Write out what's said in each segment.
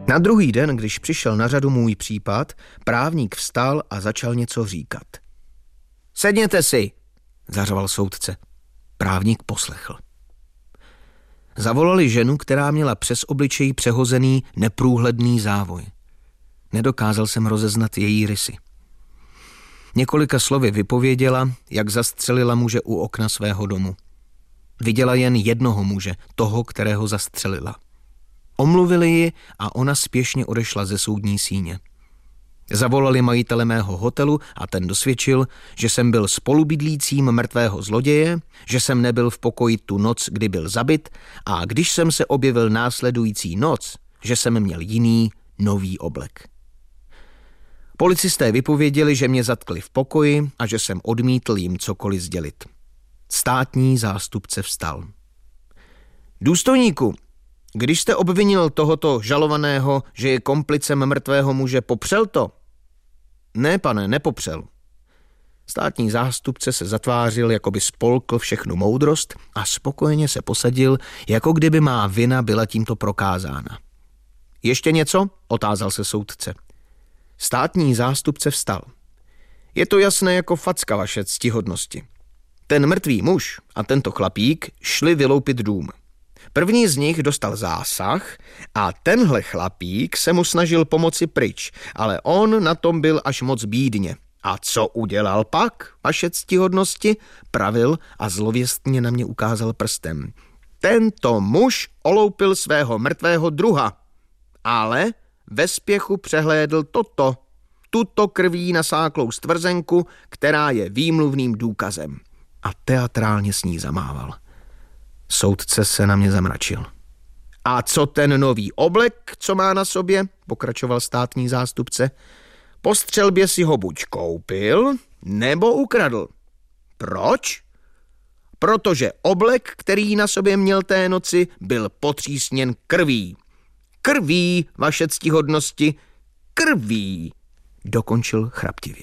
Na druhý den, když přišel na řadu můj případ, právník vstal a začal něco říkat. Sedněte si, zařval soudce. Právník poslechl. Zavolali ženu, která měla přes obličej přehozený neprůhledný závoj. Nedokázal jsem rozeznat její rysy. Několika slovy vypověděla, jak zastřelila muže u okna svého domu. Viděla jen jednoho muže, toho, kterého zastřelila. Omluvili ji a ona spěšně odešla ze soudní síně. Zavolali majitele mého hotelu a ten dosvědčil, že jsem byl spolubydlícím mrtvého zloděje, že jsem nebyl v pokoji tu noc, kdy byl zabit, a když jsem se objevil následující noc, že jsem měl jiný, nový oblek. Policisté vypověděli, že mě zatkli v pokoji a že jsem odmítl jim cokoliv sdělit. Státní zástupce vstal. Důstojníku, když jste obvinil tohoto žalovaného, že je komplicem mrtvého muže, popřel to? Ne, pane, nepopřel. Státní zástupce se zatvářil, jako by spolkl všechnu moudrost a spokojeně se posadil, jako kdyby má vina byla tímto prokázána. Ještě něco? Otázal se soudce. Státní zástupce vstal. Je to jasné jako facka, vaše ctihodnosti. Ten mrtvý muž a tento chlapík šli vyloupit dům. První z nich dostal zásah a tenhle chlapík se mu snažil pomoci pryč, ale on na tom byl až moc bídně. A co udělal pak, vaše ctihodnosti? Pravil a zlověstně na mě ukázal prstem. Tento muž oloupil svého mrtvého druha, ale ve spěchu přehlédl tuto krví nasáklou stvrzenku, která je výmluvným důkazem. A teatrálně s ní zamával. Soudce se na mě zamračil. A co ten nový oblek, co má na sobě? Pokračoval státní zástupce. Po střelbě si ho buď koupil, nebo ukradl. Proč? Protože oblek, který na sobě měl té noci, byl potřísněn krví. Krví, vaše ctihodnosti, krví, dokončil chraptivě.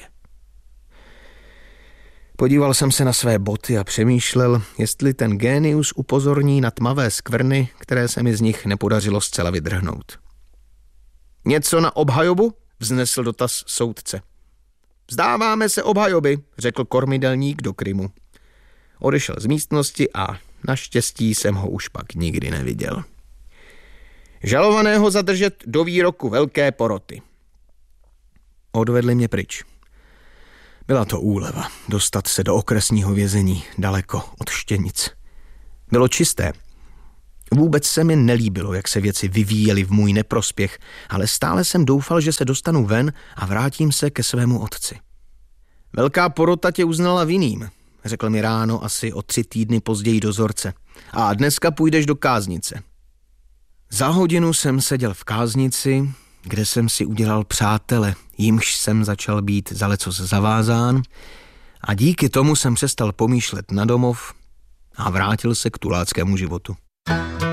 Podíval jsem se na své boty a přemýšlel, jestli ten génius upozorní na tmavé skvrny, které se mi z nich nepodařilo zcela vydrhnout. Něco na obhajobu? Vznesl dotaz soudce. Vzdáváme se obhajoby, řekl kormidelník do Krymu. Odešel z místnosti a naštěstí jsem ho už pak nikdy neviděl. Žalovaného zadržet do výroku velké poroty. Odvedli mě pryč. Byla to úleva, dostat se do okresního vězení, daleko od Štěnic. Bylo čisté. Vůbec se mi nelíbilo, jak se věci vyvíjely v můj neprospěch, ale stále jsem doufal, že se dostanu ven a vrátím se ke svému otci. Velká porota tě uznala vinným, řekl mi ráno asi o 3 týdny později dozorce. A dneska půjdeš do káznice. Za hodinu jsem seděl v káznici, kde jsem si udělal přátele, jimž jsem začal být zalecos zavázán a díky tomu jsem přestal pomýšlet na domov a vrátil se k tuláckému životu.